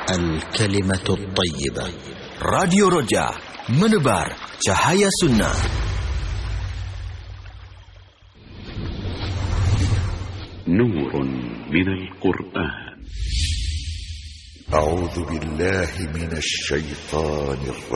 الكلمة الطيبة. راديو Roja menebar cahaya sunnah. نور من القرآن. أعوذ بالله من الشيطان الرجيم.